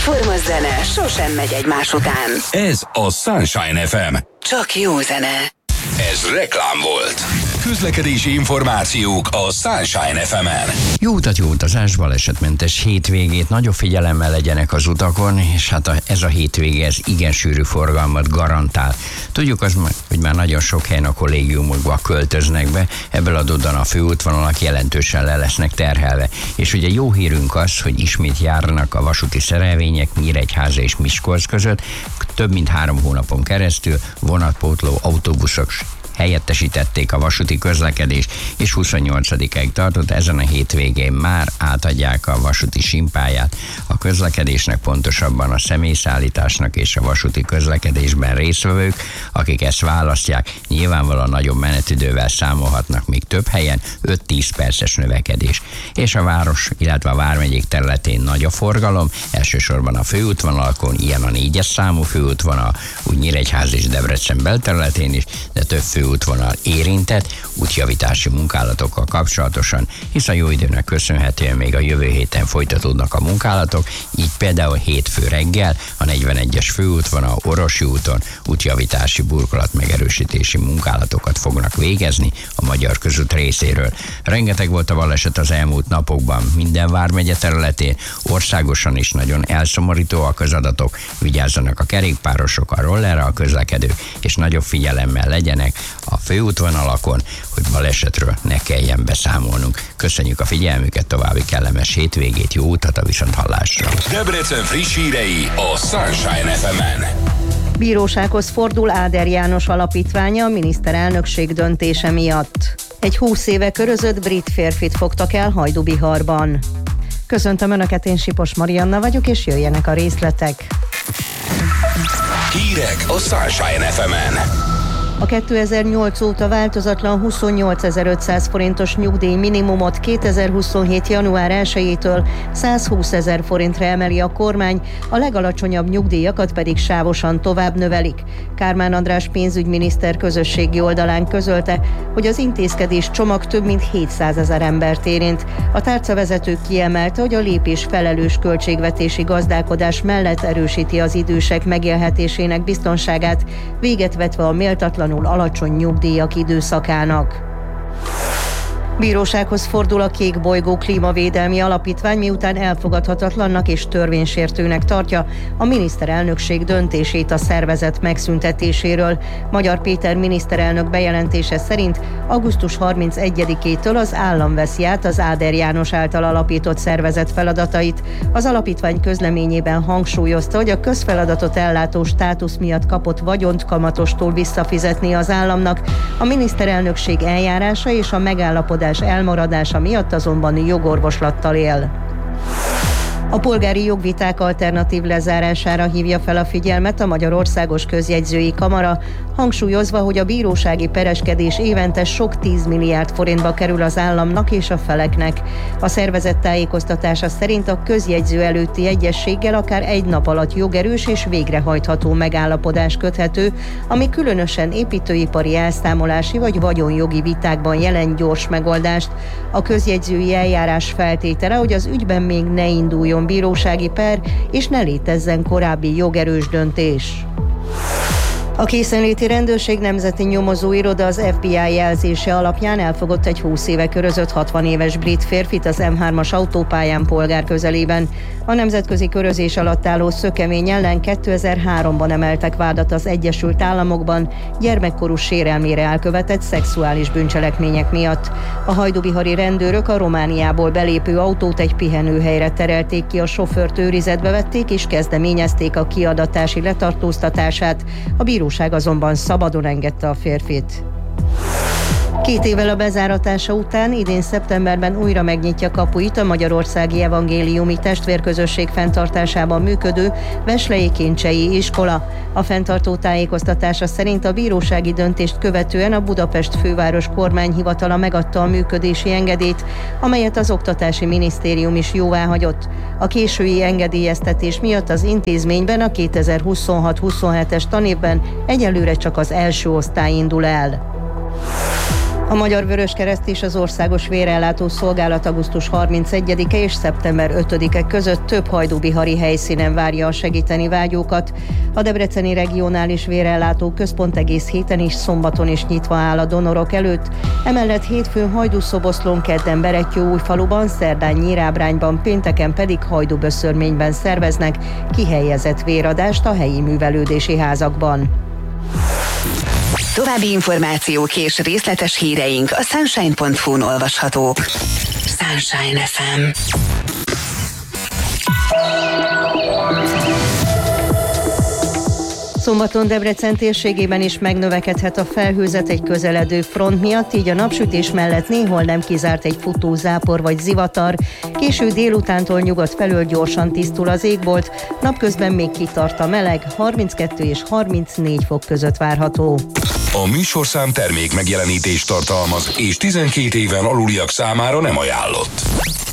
Formaszene sosem megy egymás után. Ez a Sunshine FM. Csak jó zene. Ez reklám volt. Közlekedési információk a Sunshine FM-en. Jó utat, jó utazás, balesetmentes hétvégét, nagyobb figyelemmel legyenek az utakon, és hát ez a hétvége, ez igen sűrű forgalmat garantál. Tudjuk azt, hogy már nagyon sok helyen a kollégiumokba költöznek be, ebből adódóan a főútvonalak jelentősen le lesznek terhelve. És ugye jó hírünk az, hogy ismét járnak a vasúti szerelvények Nyíregyháza és Miskolc között, több mint 3 hónapon keresztül vonatpótló autóbuszok helyettesítették a vasúti közlekedést, és 28-ig tartott, ezen a hétvégén már átadják a vasúti simpályát a közlekedésnek, pontosabban a személyszállításnak és a vasúti közlekedésben résztvevők, akik ezt választják, nyilvánvalóan nagyobb menetidővel számolhatnak, még több helyen 5-10 perces növekedés. És a város, illetve a vármegyék területén nagy a forgalom, elsősorban a főútvonalakon, ilyen a 4-es számú főútvonal, úgy Nyíregyháza és Debrecen belterületén is, de több főútvonal érintett útjavítási munkálatokkal kapcsolatosan, hisz a jó időnek köszönhetően még a jövő héten folytatódnak a munkálatok, így például hétfő reggel a 41-es főútvonal Orosi úton útjavítási burkolat megerősítési munkálatokat fognak végezni a Magyar Közút részéről. Rengeteg volt a baleset az elmúlt napokban minden vármegye területén, országosan is nagyon elszomorítóak az adatok, vigyázzanak a kerékpárosok, a rollerrel közlekedők, és nagyobb figyelemmel legyenek a főútvonalakon, hogy balesetről ne kelljen beszámolnunk. Köszönjük a figyelmüket, további kellemes hétvégét, jó utat a viszonthallásra. Debrecen friss hírei a Sunshine FM-en. Bírósághoz fordul Áder János alapítványa a miniszterelnökség döntése miatt. Egy 20 éve körözött brit férfit fogtak el Hajdúbiharban. Köszöntöm Önöket, én Sipos Marianna vagyok, és jöjjenek a részletek. Hírek a Sunshine FM-en. A 2008 óta változatlan 28.500 forintos nyugdíj minimumot 2027. január 1-től 120 000 forintra emeli a kormány, a legalacsonyabb nyugdíjakat pedig sávosan tovább növelik. Kármán András pénzügyminiszter közösségi oldalán közölte, hogy az intézkedés csomag több mint 700 000 embert érint. A tárcavezető kiemelte, hogy a lépés felelős költségvetési gazdálkodás mellett erősíti az idősek megélhetésének biztonságát, véget vetve a méltatlan alacsony nyugdíjak időszakának. Bírósághoz fordul a Kék Bolygó Klímavédelmi Alapítvány, miután elfogadhatatlannak és törvénysértőnek tartja a miniszterelnökség döntését a szervezet megszüntetéséről. Magyar Péter miniszterelnök bejelentése szerint augusztus 31-től az állam veszi át az Áder János által alapított szervezet feladatait. Az alapítvány közleményében hangsúlyozta, hogy a közfeladatot ellátó státusz miatt kapott vagyont kamatostól visszafizetni az államnak. A miniszterelnökség eljárása és a megállapodás elmaradása miatt azonban jogorvoslattal él. A polgári jogviták alternatív lezárására hívja fel a figyelmet a Magyarországos Közjegyzői Kamara, hangsúlyozva, hogy a bírósági pereskedés évente sok 10 milliárd forintba kerül az államnak és a feleknek. A szervezet tájékoztatása szerint a közjegyző előtti egyezséggel akár egy nap alatt jogerős és végrehajtható megállapodás köthető, ami különösen építőipari elszámolási vagy vagyonjogi vitákban jelent gyors megoldást. A közjegyzői eljárás feltétele, hogy az ügyben még ne induljon bírósági per, és ne létezzen korábbi jogerős döntés. A Készenléti Rendőrség Nemzeti Nyomozóiroda az FBI jelzése alapján elfogott egy 20 éve körözött 60 éves brit férfit az M3-as autópályán Polgár közelében. A nemzetközi körözés alatt álló szökemény ellen 2003-ban emeltek vádat az Egyesült Államokban gyermekkorú sérelmére elkövetett szexuális bűncselekmények miatt. A hajdúbihari rendőrök a Romániából belépő autót egy pihenőhelyre terelték ki, a sofőrt őrizetbe vették és kezdeményezték a kiadatási letartóztatását. A bíróság azonban szabadon engedte a férfit. 2 évvel a bezáratása után idén szeptemberben újra megnyitja kapuit a Magyarországi Evangéliumi Testvérközösség fenntartásában működő Veslei Kincsei iskola. A fenntartó tájékoztatása szerint a bírósági döntést követően a Budapest főváros kormányhivatala megadta a működési engedélyt, amelyet az Oktatási Minisztérium is jóváhagyott. A késői engedélyeztetés miatt az intézményben a 2026-27-es tanévben egyelőre csak az első osztály indul el. A Magyar Vöröskereszt és az Országos Vérellátó Szolgálat augusztus 31-e és szeptember 5-e között több hajdúbihari helyszínen várja a segíteni vágyókat. A Debreceni Regionális Vérellátó Központ egész héten és szombaton is nyitva áll a donorok előtt. Emellett hétfőn Hajdú-Szoboszlón, kedden Berettyóújfaluban, szerdán Nyírábrányban, pénteken pedig Hajdú-Böszörményben szerveznek kihelyezett véradást a helyi művelődési házakban. További információk és részletes híreink a sunshine.hu-n olvashatók. Sunshine FM. Szombaton Debrecen térségében is megnövekedhet a felhőzet egy közeledő front miatt, így a napsütés mellett néhol nem kizárt egy futó zápor vagy zivatar. Késő délutántól nyugat felől gyorsan tisztul az égbolt, napközben még kitart a meleg, 32 és 34 fok között várható. A műsorszám termék megjelenítést tartalmaz, és 12 éven aluliak számára nem ajánlott.